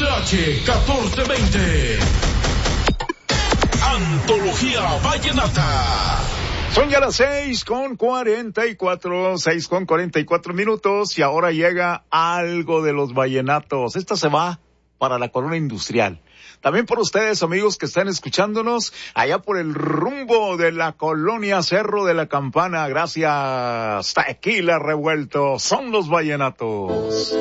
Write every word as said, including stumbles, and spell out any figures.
X H catorce veinte. Antología Vallenata. Son ya las seis con cuarenta y cuatro, seis con cuarenta y cuatro minutos y ahora llega algo de los vallenatos. Esta se va para la Corona Industrial. También por ustedes, amigos que están escuchándonos allá por el rumbo de la colonia Cerro de la Campana. Gracias. Tequila Revuelto. Son los vallenatos.